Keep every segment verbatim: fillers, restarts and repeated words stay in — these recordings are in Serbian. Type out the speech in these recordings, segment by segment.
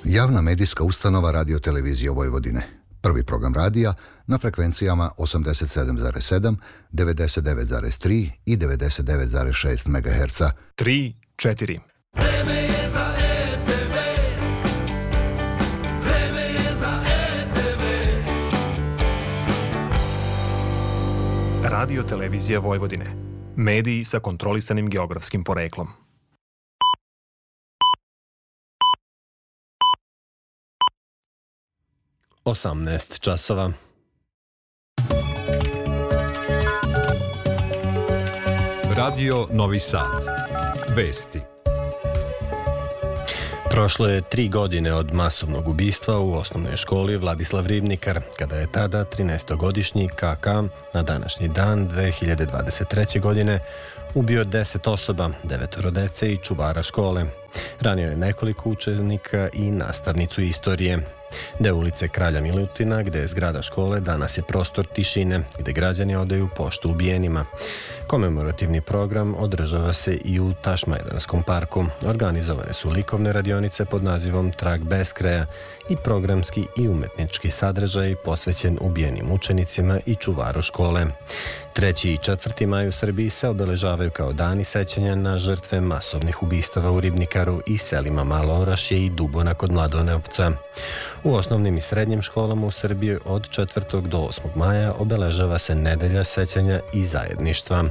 Javna medijska ustanova Radio-televizije Vojvodine. Prvi program radija na frekvencijama osamdeset sedam zarez sedam, devedeset devet zarez tri i devedeset devet zarez šest megaherca. tri, četiri. Vreme je za er te ve. Vreme je za er te ve. Radio-televizija Vojvodine. Mediji sa kontrolisanim geografskim poreklom. osamnaest časova. Radio Novi Sad. Vesti. Prošlo je tri godine od masovnog ubistva u osnovnoj školi Vladislav Ribnikar, kada je tada trinaestogodišnji Ka Ka na današnji dan dve hiljade dvadeset treće. godine ubio deset osoba, devetoro dece i čuvara škole. Ranio je nekoliko učenika i nastavnicu istorije. Deo ulice Kralja Milutina, gde je zgrada škole, danas je prostor tišine, gde građani odaju poštu ubijenima. Komemorativni program održava se i u Tašmajdanskom parku. Organizovane su likovne radionice pod nazivom Trag bez kraja i programski i umetnički sadržaj posvećen ubijenim učenicima i čuvaru škole. Treći i četvrti maj u Srbiji se obeležavaju kao dani sećanja na žrtve masovnih ubistava u Ribnikaru i selima Malo Orašje i Dubona kod Mladenovca. U osnovnim i srednjim školama u Srbiji od četvrtog do osmog maja obeležava se nedelja sećanja i zajedništva.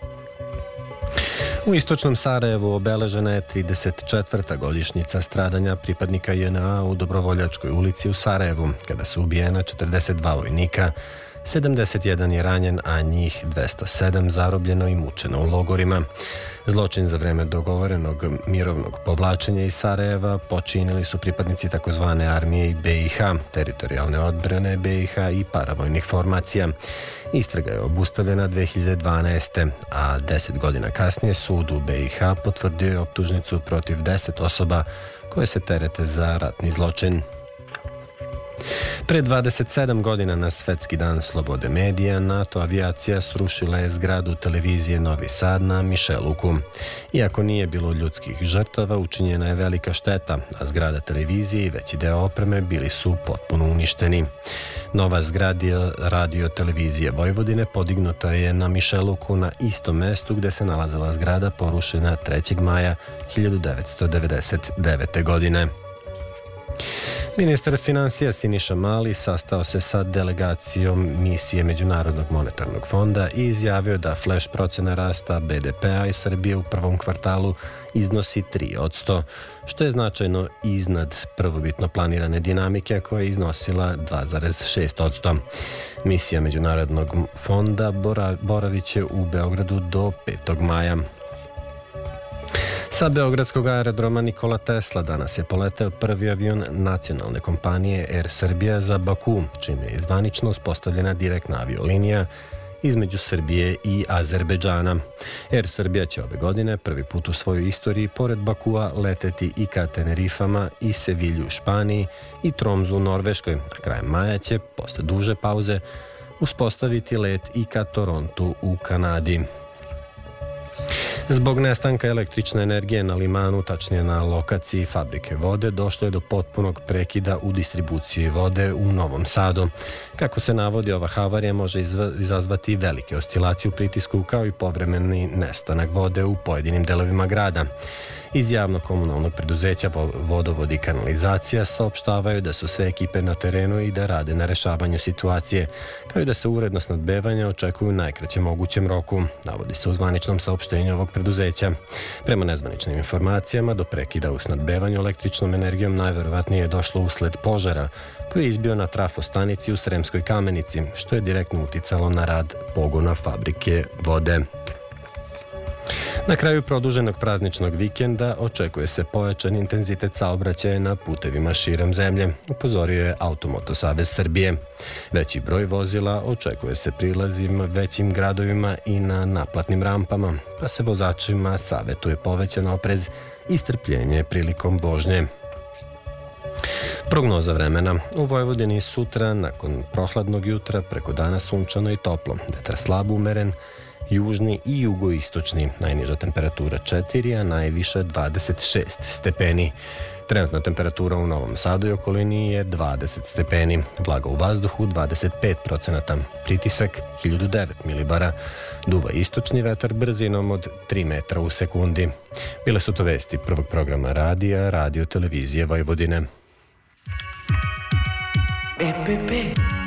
U istočnom Sarajevu obeležena je trideset četvrta godišnjica stradanja pripadnika J N A u Dobrovoljačkoj ulici u Sarajevu, kada su ubijena četrdeset dva vojnika, sedamdeset jedan je ranjen, a njih dvesta sedam zarobljeno i mučeno u logorima. Zločin za vreme dogovorenog mirovnog povlačenja iz Sarajeva počinili su pripadnici takozvane armije i B i H, teritorijalne odbrane B i H i paravojnih formacija. Istraga je obustavljena dve hiljade dvanaeste. a deset godina kasnije sud u B i H potvrdio je optužnicu protiv deset osoba koje se terete za ratni zločin. Pre dvadeset sedam godina na Svetski dan slobode medija NATO avijacija srušila je zgradu televizije Novi Sad na Mišeluku. Iako nije bilo ljudskih žrtava, učinjena je velika šteta, a zgrada televizije i veći deo opreme bili su potpuno uništeni. Nova zgrada Radio-televizije Vojvodine podignuta je na Mišeluku na istom mestu gde se nalazila zgrada porušena trećeg maja hiljadu devetsto devedeset devete. godine. Ministar finansija Siniša Mali sastao se sa delegacijom misije Međunarodnog monetarnog fonda i izjavio da flash procena rasta B D P-a iz Srbije u prvom kvartalu iznosi tri posto, što je značajno iznad prvobitno planirane dinamike koja je iznosila dva zarez šest posto. Misija Međunarodnog fonda boravit će u Beogradu do petog maja. Sa beogradskog aerodroma Nikola Tesla danas je poleteo prvi avion nacionalne kompanije Air Srbija za Baku, čime je zvanično uspostavljena direktna aviolinija između Srbije i Azerbejdžana. Air Srbija će ove godine prvi put u svojoj istoriji pored Bakua leteti i ka Tenerifama i Sevilju u Španiji i Tromzu u Norveškoj, a krajem maja će, posle duže pauze, uspostaviti let i ka Torontu u Kanadi. Zbog nestanka električne energije na limanu, tačnije na lokaciji fabrike vode, došlo je do potpunog prekida u distribuciji vode u Novom Sadu. Kako se navodi, ova havarija može izazvati velike oscilacije u pritisku kao i povremeni nestanak vode u pojedinim delovima grada. Iz javnog komunalnog preduzeća Vodovod i kanalizacija saopštavaju da su sve ekipe na terenu i da rade na rešavanju situacije, kao i da se uredno snabdevanje očekuju u najkraćem mogućem roku, navodi se u zvaničnom saopštenju ovog preduzeća. Prema nezvaničnim informacijama, do prekida u snabdevanju električnom energijom najverovatnije je došlo usled požara koji je izbio na trafostanici u Sremskoj Kamenici, što je direktno uticalo na rad pogona fabrike vode. Na kraju produženog prazničnog vikenda očekuje se pojačan intenzitet saobraćaja na putevima širom zemlje, upozorio je Automoto savez Srbije. Veći broj vozila očekuje se prilazim većim gradovima i na naplatnim rampama, pa se vozačima savetuje povećan oprez i strpljenje prilikom vožnje. Prognoza vremena. U Vojvodini sutra, nakon prohladnog jutra, preko dana sunčano i toplo. Vetar slabo umeren, južni i jugoistočni. Najniža temperatura četiri, a najviša dvadeset šest stepeni. Trenutna temperatura u Novom Sadu i okolini je dvadeset stepeni, vlaga u vazduhu dvadeset pet procenata, pritisak hiljadu devet milibara, duva istočni vetar brzinom od tri metra u sekundi. Bile su to vesti prvog programa radija, Radio Televizije Vojvodine. E P P.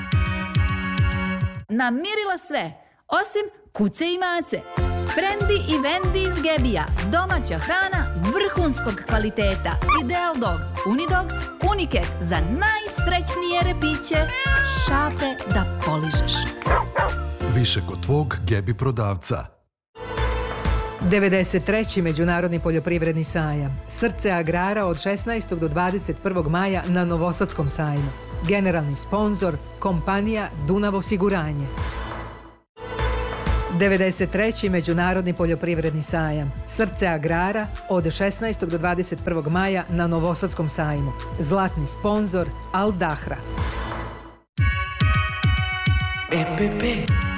Namirila sve, osim kuce i mace. Frendi i Vendi iz Gebija. Domaća hrana vrhunskog kvaliteta. Ideal Dog, Unidog, Uniket za najsrećnije repiće. Šape da poližeš. Više kod tvog Gebi prodavca. devedeset treći Međunarodni poljoprivredni sajam. Srce agrara od šesnaestog do dvadeset prvog maja na Novosadskom sajmu. Generalni sponzor kompanija Dunav osiguranje. devedeset treći Međunarodni poljoprivredni sajam. Srce agrara od šesnaestog do dvadeset prvog maja na Novosadskom sajmu. Zlatni sponzor Al Dahra. E P P.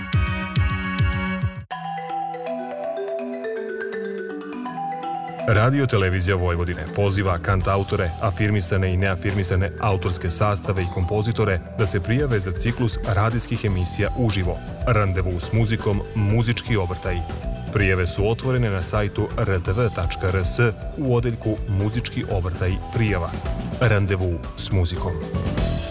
Radio Televizija Vojvodine poziva kantautore, afirmisane i neafirmisane autorske sastave i kompozitore da se prijave za ciklus radijskih emisija uživo. Randevu s muzikom, muzički obrtaj. Prijave su otvorene na sajtu r t v tačka r s u odeljku muzički obrtaj prijava. Randevu s muzikom.